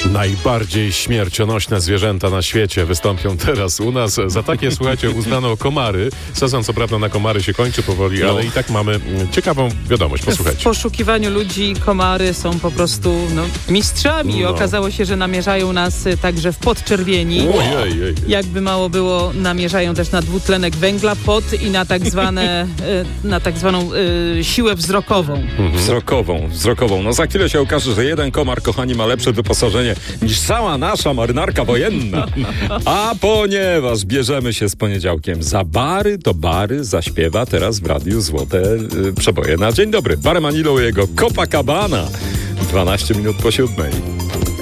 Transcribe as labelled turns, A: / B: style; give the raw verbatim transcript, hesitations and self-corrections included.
A: Najbardziej śmiercionośne zwierzęta na świecie wystąpią teraz u nas. Za takie, słuchajcie, uznano komary. Sezon co prawda na komary się kończy powoli,
B: no.
A: ale i tak mamy ciekawą wiadomość. Posłuchajcie.
C: W poszukiwaniu ludzi komary są po prostu no, mistrzami.
A: No.
C: Okazało się, że namierzają nas także w podczerwieni.
A: Ojej, ojej.
C: Jakby mało było, namierzają też na dwutlenek węgla, pot i na tak zwane, na tak zwaną y, siłę wzrokową.
B: Mhm. Wzrokową, wzrokową. No za chwilę się okaże, że jeden komar, kochani, ma lepsze wyposażenie niż cała nasza marynarka wojenna. A ponieważ bierzemy się z poniedziałkiem za bary, to bary zaśpiewa teraz w radiu Złote y, Przeboje na dzień dobry. Barry Manilow i jego Copacabana. dwanaście minut po siódmej.